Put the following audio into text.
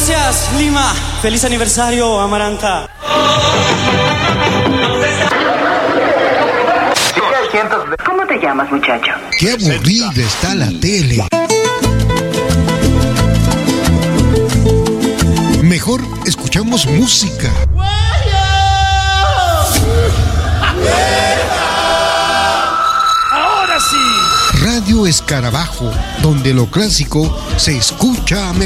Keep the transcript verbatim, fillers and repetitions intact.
Gracias, Lima. Feliz aniversario, Amaranta. ¿Cómo te llamas, muchacho? Qué aburrida está la tele. Mejor escuchamos música. ¡Ahora sí! Radio Escarabajo, donde lo clásico se escucha mejor.